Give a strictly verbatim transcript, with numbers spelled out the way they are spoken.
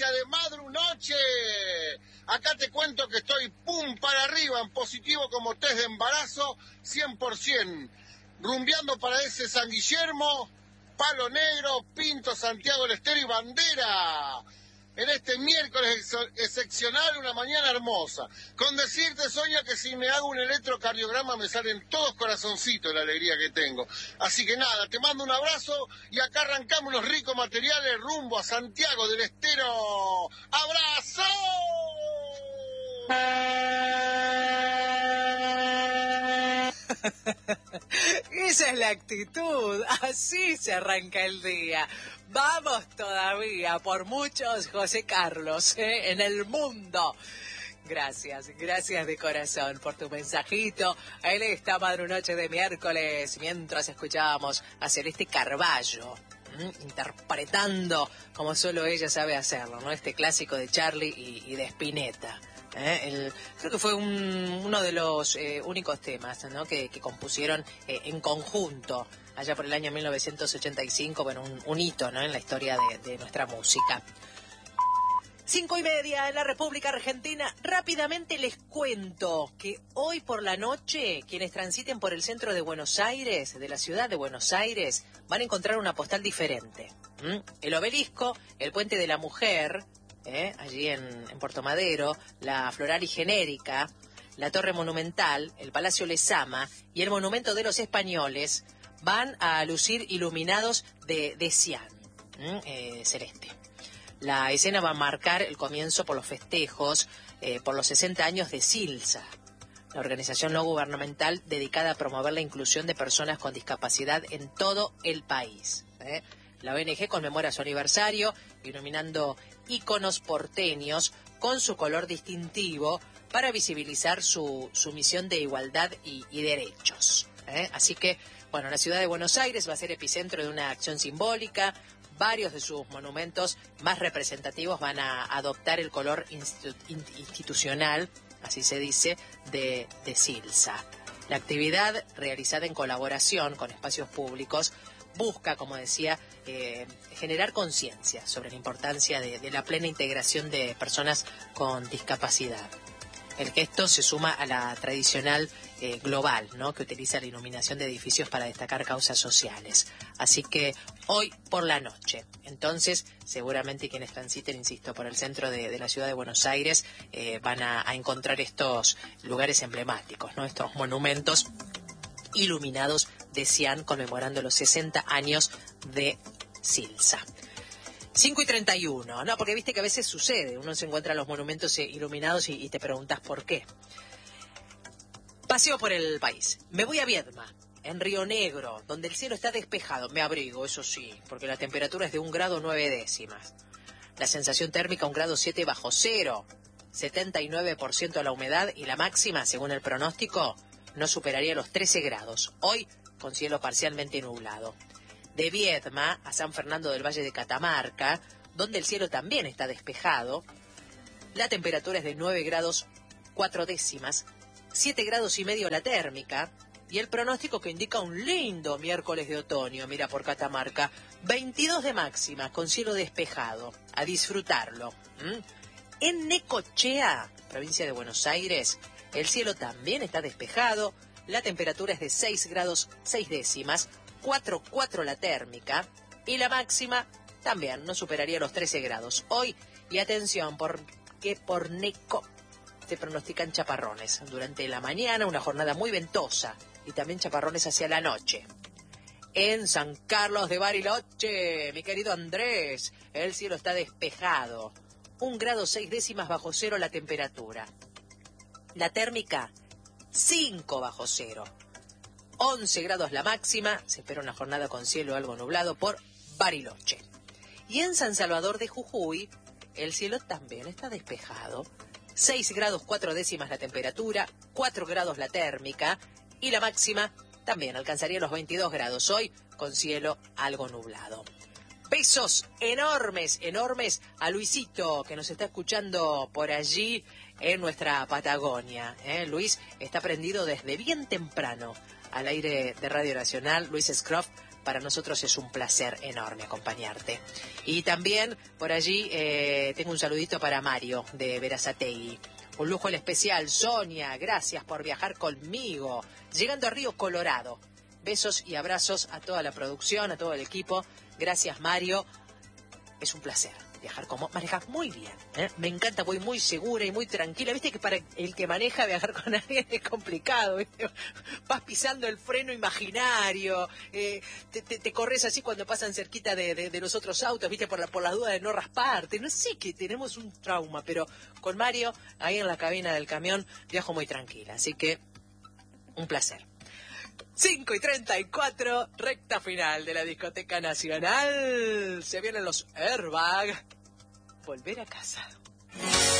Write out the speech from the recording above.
gracias de Madrunoche. Acá te cuento que estoy pum para arriba, en positivo como test de embarazo, cien por ciento. Rumbeando para ese San Guillermo, Palo Negro, Pinto, Santiago del Estero y Bandera. En este miércoles ex excepcional, una mañana hermosa. Con decirte, Sonia, que si me hago un electrocardiograma me salen todos corazoncitos la alegría que tengo. Así que nada, te mando un abrazo y acá arrancamos los ricos materiales rumbo a Santiago del Estero. ¡Abrazo! Esa es la actitud, así se arranca el día. Vamos todavía por muchos José Carlos, ¿eh? En el mundo. Gracias, gracias de corazón por tu mensajito en esta madrunoche de miércoles, mientras escuchábamos a Celeste Carballo, ¿m? interpretando como solo ella sabe hacerlo, ¿no? Este clásico de Charlie y, y de Spinetta. ¿Eh? El, creo que fue un, uno de los eh, únicos temas, ¿no? que, que compusieron eh, en conjunto allá por el año mil novecientos ochenta y cinco, bueno, un, un hito, ¿no? En la historia de, de nuestra música. Cinco y media en la República Argentina. Rápidamente les cuento que hoy por la noche quienes transiten por el centro de Buenos Aires, de la ciudad de Buenos Aires, van a encontrar una postal diferente. ¿Mm? El Obelisco, el Puente de la Mujer, ¿Eh? allí en, en Puerto Madero, la Floral y Genérica, la Torre Monumental, el Palacio Lezama y el Monumento de los Españoles van a lucir iluminados de, de cian, eh, celeste. La escena va a marcar el comienzo por los festejos, eh, por los sesenta años de SILSA, la organización no gubernamental dedicada a promover la inclusión de personas con discapacidad en todo el país. ¿eh? La O N G conmemora su aniversario, iluminando íconos porteños con su color distintivo para visibilizar su, su misión de igualdad y, y derechos. ¿eh? Así que, bueno, la ciudad de Buenos Aires va a ser epicentro de una acción simbólica. Varios de sus monumentos más representativos van a adoptar el color institu institucional, así se dice, de, de SILSA. La actividad, realizada en colaboración con espacios públicos, busca, como decía, eh, generar conciencia sobre la importancia de, de la plena integración de personas con discapacidad. El gesto se suma a la tradicional eh, global, ¿no? que utiliza la iluminación de edificios para destacar causas sociales. Así que hoy por la noche, entonces, seguramente quienes transiten, insisto, por el centro de, de la ciudad de Buenos Aires, eh, van a, a encontrar estos lugares emblemáticos, ¿no? estos monumentos iluminados de cian conmemorando los sesenta años de SILSA. cinco y treinta y uno, no, porque viste que a veces sucede, uno se encuentra los monumentos iluminados y, y te preguntas por qué. Paseo por el país. Me voy a Viedma, en Río Negro, donde el cielo está despejado. Me abrigo, eso sí, porque la temperatura es de un grado nueve décimas. La sensación térmica un grado siete bajo cero, setenta y nueve por ciento la humedad y la máxima, según el pronóstico, no superaría los trece grados. Hoy, con cielo parcialmente nublado. De Viedma a San Fernando del Valle de Catamarca, donde el cielo también está despejado, la temperatura es de nueve grados cuatro décimas, siete grados y medio la térmica, y el pronóstico que indica un lindo miércoles de otoño, mira por Catamarca, veintidós de máxima, con cielo despejado, a disfrutarlo. ¿Mm? En Necochea, provincia de Buenos Aires, el cielo también está despejado, la temperatura es de seis grados seis décimas, cuatro coma cuatro la térmica y la máxima también no superaría los trece grados. Hoy, y atención, porque por Neco se pronostican chaparrones. Durante la mañana una jornada muy ventosa y también chaparrones hacia la noche. En San Carlos de Bariloche, mi querido Andrés, el cielo está despejado. Un grado seis décimas bajo cero la temperatura. La térmica, cinco bajo cero. once grados la máxima, se espera una jornada con cielo algo nublado por Bariloche. Y en San Salvador de Jujuy, el cielo también está despejado. seis grados cuatro décimas la temperatura, cuatro grados la térmica y la máxima también alcanzaría los veintidós grados hoy con cielo algo nublado. Besos enormes, enormes a Luisito que nos está escuchando por allí en nuestra Patagonia. ¿eh? Luis está prendido desde bien temprano al aire de Radio Nacional. Luis Scroff para nosotros es un placer enorme acompañarte. Y también por allí eh, tengo un saludito para Mario de Berazategui. Un lujo el especial. Sonia, gracias por viajar conmigo. Llegando a Río Colorado. Besos y abrazos a toda la producción, a todo el equipo. Gracias, Mario. Es un placer viajar como manejas muy bien, ¿eh? Me encanta, voy muy segura y muy tranquila. Viste que para el que maneja viajar con alguien es complicado, ¿viste? Vas pisando el freno imaginario, eh, te, te, te corres así cuando pasan cerquita de, de, de los otros autos, viste, por la, por la duda de no rasparte. No sé, que tenemos un trauma, pero con Mario, ahí en la cabina del camión, viajo muy tranquila. Así que, un placer. cinco y treinta y cuatro, recta final de la Discoteca Nacional. Se vienen los Airbag. Volver a casa.